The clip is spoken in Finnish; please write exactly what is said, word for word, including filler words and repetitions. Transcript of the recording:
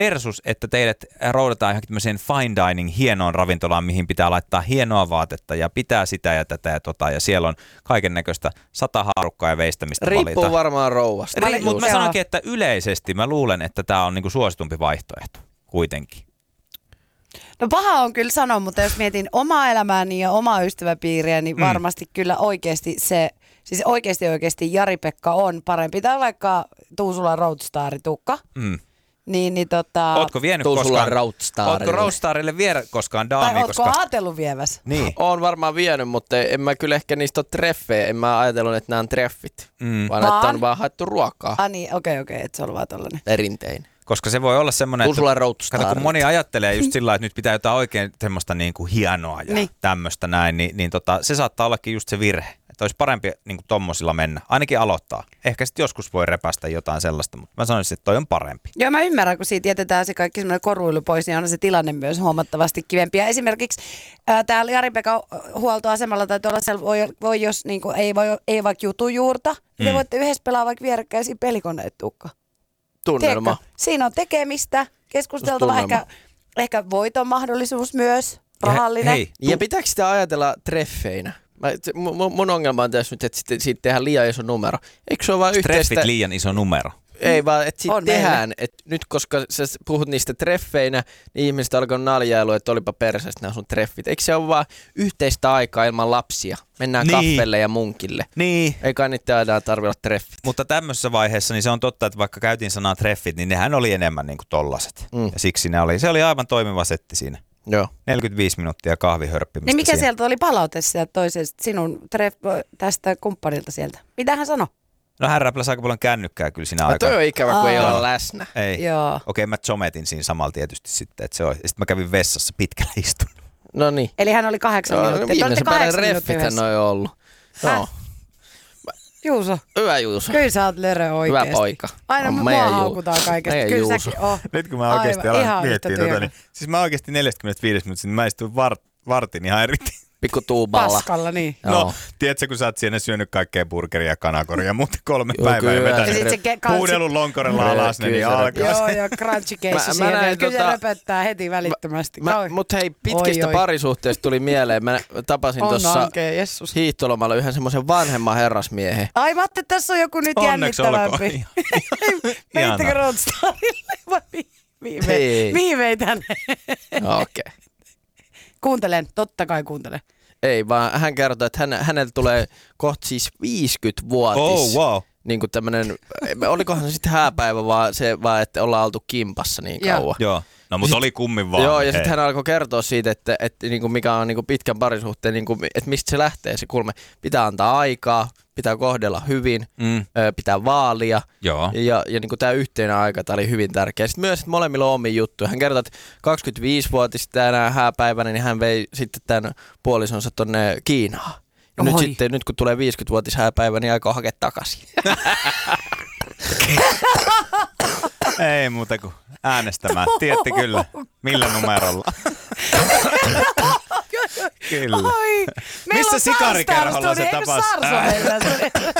versus, että teidät roudataan ihan tämmöiseen fine dining hienoon ravintolaan, mihin pitää laittaa hienoa vaatetta ja pitää sitä ja tätä ja tota. Ja siellä on kaiken näköistä sata haarukkaa ja veistämistä valita. Riippuu varmaan rouvasta. Ri- Mutta mä sanonkin, että yleisesti mä luulen, että tämä on niinku suositumpi vaihtoehto kuitenkin. No paha on kyllä sanoa, mutta jos mietin omaa elämääni ja omaa ystäväpiiriä, niin varmasti mm. kyllä oikeasti se, siis oikeasti oikeasti Jari-Pekka on parempi. Tai vaikka Tuusulan Roadstari-tukka. Mm. Niin, niin tota... Ootko vienyt Tuusulan koskaan... Ootko Roadstarille viedä koskaan daamia? Tai ootko koska... ajatellut vieväs? Niin. Oon varmaan vienyt, mutta en mä kyllä ehkä niistä ole treffejä. En mä ajatellut, että nämä on treffit. Mm. Vaan, vaan että on vaan haettu ruokaa. Ah niin, okei okay, okei, okay, että se on vaan tollainen. Perinteinen. Koska se voi olla semmoinen, että kato, kun moni ajattelee just sillä, että nyt pitää jotain oikein semmoista niin kuin hienoa ja niin. tämmöistä näin, niin, niin tota, se saattaa ollakin just se virhe. Että olisi parempi niin kuin tommosilla mennä, ainakin aloittaa. Ehkä sitten joskus voi repästä jotain sellaista, mutta mä sanoisin, että toi on parempi. Joo, mä ymmärrän, kun siitä jätetään se kaikki semmoinen koruilu pois, niin on se tilanne myös huomattavasti kivempi. Ja esimerkiksi ää, täällä Jari-Pekan huoltoasemalla tai tuolla voi, voi, jos niin kuin, ei, voi, ei vaikka jutujuurta, mm. te voitte yhdessä pelaa vaikka vierekkäisiä pelikoneet tukka. Tunnelma. Tiedätkö? Siinä on tekemistä, keskusteltava, ehkä, ehkä voiton mahdollisuus myös, rahallinen. Hei, tu- ja pitääkö sitä ajatella treffeinä? Mä, mun, mun ongelma on tässä nyt, että siitä, siitä tehdään liian iso numero. Eikö se ole vaan yhteistä... Treffit liian iso numero. Ei vaan, että siitä tehdään, että nyt koska sä puhut niistä treffeinä, niin ihmiset alkoi naljailua, että olipa perseestä nämä sun treffit. Eikö se ole vaan yhteistä aikaa ilman lapsia? Mennään niin. kaffelle ja munkille. Niin. Ei kai niitä aina tarvitse olla treffit. Mutta tämmöisessä vaiheessa niin se on totta, että vaikka käytiin sanaa treffit, niin nehän oli enemmän niin kuin tollaset. Mm. Ja siksi ne oli, se oli aivan toimiva setti siinä. Joo. neljäkymmentäviisi minuuttia kahvihörppimistä. Niin mikä siellä. sieltä oli palaute sieltä toisesta sinun treff- tästä kumppanilta sieltä? Mitä hän sanoi? No hän räpläsi aika paljon kännykkää kyllä siinä no, aikaa. Toi on ikävä, kun Aa. ei ole läsnä. Ei. Joo. Okei, mä zometin siinä samalla tietysti sitten. Että se on. Sitten mä kävin vessassa pitkällä istunut. No niin. Eli hän oli kahdeksan no, minuuttia. No viimeisen päivän reffithän on jo ollut. No. Juuso. Hyvä Juuso. Kyllä sä oot lörö oikeesti. Hyvä poika. Aina mua haukutaan kaikesta. Meidän Kyllä Juuso. säkin oh. Nyt kun mä oikeesti alan miettiä tota, niin siis mä oikeesti neljäkymmentäviisi minuuttia, niin mä istuin vart, vartin ihan eri. Pikku tuuballa. Paskalla, niin. No, no, tiedätkö, kun sä oot siinä syönyt kaikkea burgeria ja kanakoria, mutta kolme Joo, päivää ja vetänyt ke- huudelun lonkorella alas, ne niin alkaa. Joo, ja crunchy keissi siihen. Kyllä tota, se röpöttää heti välittömästi. Mutta hei, pitkistä oi, oi. parisuhteista tuli mieleen. Mä tapasin tuossa hiihtolomalla yhden semmoisen vanhemman herrasmiehen. Ai mä ajattelin, tässä on joku nyt jännittävämpi. Meittekö Roadstarille vai mihin vei tänne? Okei. Kuuntelen, totta kai kuuntelen. Ei, vaan hän kertoi, että hän, hänellä tulee kohta siis viisikymmentävuotis. Oh, wow. Niin kuin tämmönen, olikohan se sitten hääpäivä, vaan se vaan, että ollaan oltu kimpassa niin kauan. Joo. No, mutta oli kummin vaan. Joo, ja sitten hän alkoi kertoa siitä, että, että niin kuin mikä on niin kuin pitkän parisuhteen, niin kuin, että mistä se lähtee se kulme. Pitää antaa aikaa, pitää kohdella hyvin, mm. pitää vaalia. Joo. Ja, ja niin kuin tämä yhteinen aika, tämä oli hyvin tärkeä. Sitten myös, että molemmilla on omia juttuja. Hän kertoi, että kaksikymmentäviisivuotis tänään hääpäivänä, niin hän vei sitten tämän puolisonsa tonne Kiinaan. Ja nyt sitten, nyt kun tulee viisikymmentävuotis hääpäivä, niin aika hakea takaisin. Ei muuta kuin äänestämään. Tiedätte kyllä, millä numerolla. Kyllä. Oi, missä sikarikerholla se tapasi?